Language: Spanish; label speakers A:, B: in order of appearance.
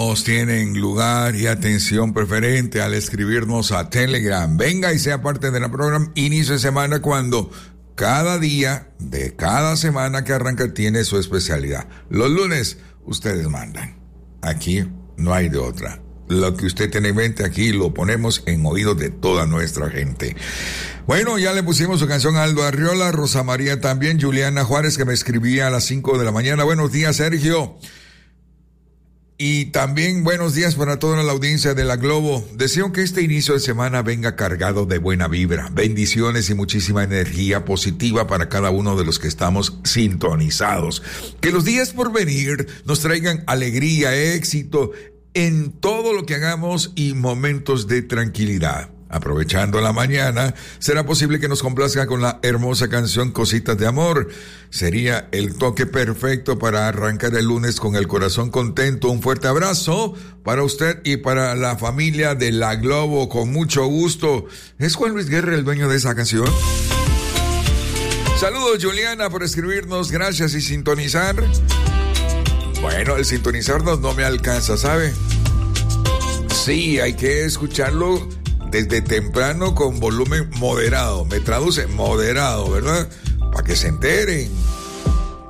A: Tienen lugar y atención preferente al escribirnos a Telegram. Venga y sea parte de la programa Inicio de Semana, cuando cada día de cada semana que arranca tiene su especialidad. Los lunes ustedes mandan. Aquí no hay de otra. Lo que usted tiene en mente aquí lo ponemos en oídos de toda nuestra gente. Bueno, ya le pusimos su canción a Aldo Arriola, Rosa María también, Juliana Juárez, que me escribía a las 5 de la mañana. Buenos días, Sergio. Y también buenos días para toda la audiencia de La Globo. Deseo que este inicio de semana venga cargado de buena vibra, bendiciones y muchísima energía positiva para cada uno de los que estamos sintonizados. Que los días por venir nos traigan alegría, éxito en todo lo que hagamos y momentos de tranquilidad. Aprovechando la mañana, será posible que nos complazca con la hermosa canción Cositas de Amor. Sería el toque perfecto para arrancar el lunes con el corazón contento. Un fuerte abrazo para usted y para la familia de La Globo, con mucho gusto. ¿Es Juan Luis Guerra el dueño de esa canción? Saludos, Juliana, por escribirnos, gracias y sintonizar. Bueno, el sintonizarnos no me alcanza, ¿sabe? Sí, hay que escucharlo desde temprano con volumen moderado. Me traduce moderado, ¿verdad? Para que se enteren.